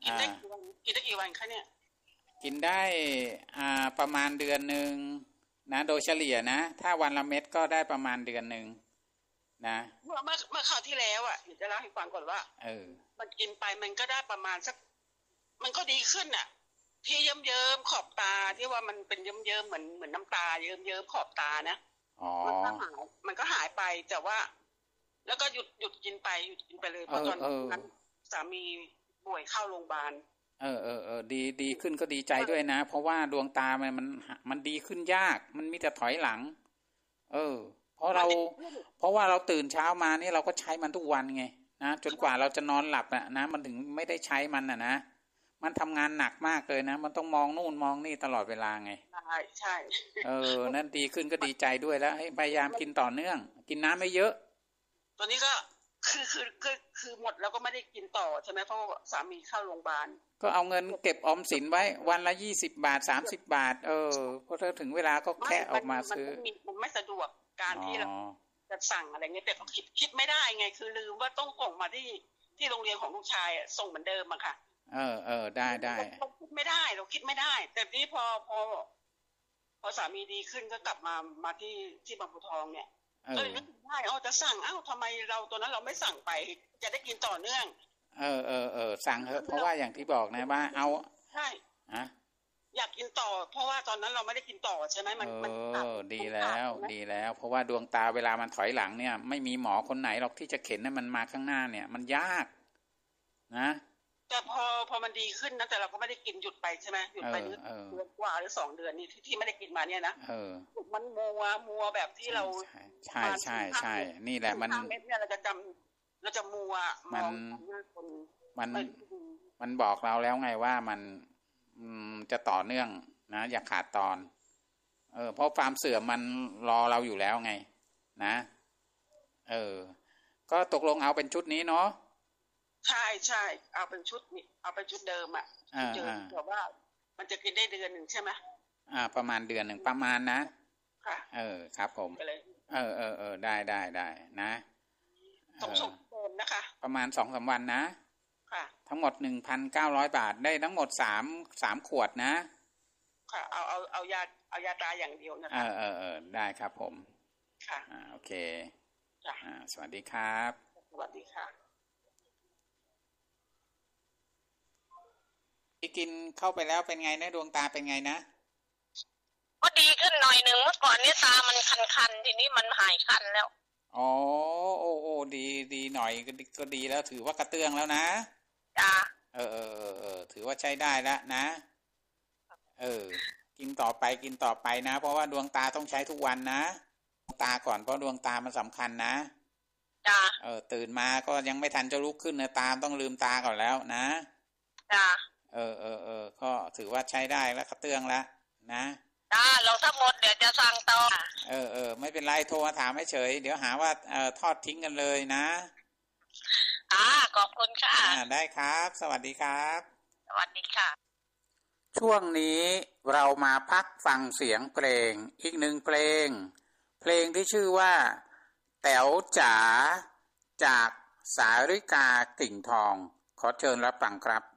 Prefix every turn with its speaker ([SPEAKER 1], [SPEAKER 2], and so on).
[SPEAKER 1] กินได้กี่วันกินได้กี่วันคะเนี่ย
[SPEAKER 2] กินได้ประมาณเดือนหนึ่งนะโดยเฉลี่ยนะถ้าวันละเม็ดก็ได้ประมาณเดือนหนึ่งนะ
[SPEAKER 1] เมื่อคราวที่แล้วอ่ะจะเล่าให้ฟังก่อนว่ามันกินไปมันก็ได้ประมาณสักมันก็ดีขึ้นอ่ะที่เยิ้มขอบตาที่ว่ามันเป็นเยิ้มเหมือนน้ำตาเยิ้มขอบตานะมันก็หายไปแต่ว่าแล้วก็หยุดกินไปเลยเพราะตอนนั้นสามีป่วยเข้าโรงพยาบาล
[SPEAKER 2] ดีขึ้นก็ดีใจด้วยนะเพราะว่าดวงตามันดีขึ้นยากมันมีแต่ถอยหลังเพราะว่าเราตื่นเช้ามานี่เราก็ใช้มันทุกวันไงนะจนกว่าเราจะนอนหลับนะมันถึงไม่ได้ใช้มันนะมันทำงานหนักมากเลยนะมันต้องมองนู่นมองนี่ตลอดเวลาไง
[SPEAKER 1] ใช่
[SPEAKER 2] นั่นดีขึ้นก็ดีใจด้วยแล้วให้พยายามกินต่อเนื่องกินน้ำไม่เยอะ
[SPEAKER 1] ตอนนี้ก็คือหมดแล้วก็ไม่ได้กินต่อใช่ไหมเพราะสามีเข้าโรงพยาบาล
[SPEAKER 2] ก็เอาเงินเก็บออมสินไว้วันละ20 บาท30 บาทพอถึงเวลาก็แค่ออกมาซื้อ
[SPEAKER 1] มันไม่สะดวกการที่เราจะสั่งอะไรเงี้ยแต่ก็คิดไม่ได้ไงคือลืมว่าต้องส่งมาที่โรงเรียนของลูกชายส่งเหมือนเดิมอะค่ะ
[SPEAKER 2] ได้
[SPEAKER 1] เราคิดไม่ได้ แต่ที่พอสามีดีขึ้นก็กลับมาที่บางบัวทองเนี่ยก็เลยนึกได้จะสั่งทำไมเราตัวนั้นเราไม่สั่งไปจะได้กินต่อเนื่อง
[SPEAKER 2] สั่งเถอะเพราะว่าอย่างที่บอกนะว่าเอา
[SPEAKER 1] ใช่อยากกินต่อเพราะว่าตอนนั้นเราไม่ได้กินต่อใช่ไหมมัน
[SPEAKER 2] ดีแล้วเพราะว่าดวงตาเวลามันถอยหลังเนี่ยไม่มีหมอคนไหนหรอกที่จะเข็นให้มันมาข้างหน้าเนี่ยมันยากนะ
[SPEAKER 1] แต่พอมันดีขึ้นนะแต่เราก็ไม่ได้กินหยุดไปใช่ไหมหยุดไปเดือนกว่าหรือ2 เดือนนี่ที่ไม่ได้กินมาเนี่ยนะมันมัวแบบที่เรา
[SPEAKER 2] ใช่นี่แหละมัน
[SPEAKER 1] เม็ดเนี่ยเราจะมัวมองหน้าคน
[SPEAKER 2] มันบอกเราแล้วไงว่ามันจะต่อเนื่องนะอย่าขาดตอนเพราะความเสื่อมมันรอเราอยู่แล้วไงนะก็ตกลงเอาเป็นชุดนี้เนาะ
[SPEAKER 1] ใช่เอาเป็นชุดนี้เอาเป็นชุดเดิมอ่ะแต่ว่ามันจะกินได้เดือนหนึ่งใช่ไหม
[SPEAKER 2] ประมาณเดือนหนึ่งประมาณนะ
[SPEAKER 1] ค่ะ
[SPEAKER 2] ครับผมได้นะ
[SPEAKER 1] ส่งเดิมนะคะ
[SPEAKER 2] ประมาณ 2-3 วันนะ
[SPEAKER 1] ค่ะ
[SPEAKER 2] ทั้งหมด 1,900 บาทได้ทั้งหมด3ขวดนะ
[SPEAKER 1] ค่ะเอายาตาอย่างเดียวนะคะ
[SPEAKER 2] ได้ครับผม
[SPEAKER 1] ค่ะ
[SPEAKER 2] โอเค
[SPEAKER 1] จ้ะ
[SPEAKER 2] สวัสดีครับ
[SPEAKER 1] สวัสดีค่ะ
[SPEAKER 2] ที่กินเข้าไปแล้วเป็นไงนะดวงตาเป็นไงนะ
[SPEAKER 3] ก็ดีขึ้นหน่อยหนึ่งเมื่อก่อนนี้ตามันคันทีนี้มันหายคันแล้ว
[SPEAKER 2] โอ้ดีหน่อยก็ดีแล้วถือว่ากระเตื้องแล้วนะ
[SPEAKER 3] จ้า
[SPEAKER 2] ถือว่าใช้ได้แล้วนะกินต่อไปนะเพราะว่าดวงตาต้องใช้ทุกวันนะตาก่อนเพราะดวงตามันสำคัญนะ
[SPEAKER 3] จ้า
[SPEAKER 2] ตื่นมาก็ยังไม่ทันจะลุกขึ้นนะตาต้องลืมตาก่อนแล้วนะ
[SPEAKER 3] จ้า
[SPEAKER 2] ก็ถือว่าใช้ได้แล้วกระเตื้องแล้วนะ
[SPEAKER 3] เราทั้งหมดเดี๋ยวจะสั่งต่อ
[SPEAKER 2] ไม่เป็นไรโทรมาถามให้เฉยเดี๋ยวหาว่าทอดทิ้งกันเลยนะ
[SPEAKER 3] ขอบคุณค่ะ
[SPEAKER 2] ได้ครับสวัสดีครับ
[SPEAKER 3] สวัสดีค่ะ
[SPEAKER 2] ช่วงนี้เรามาพักฟังเสียงเพลงอีกหนึ่งเพลงที่ชื่อว่าแต๋วจ๋าจากสาริกากิ่งทองขอเชิญรับฟังครับ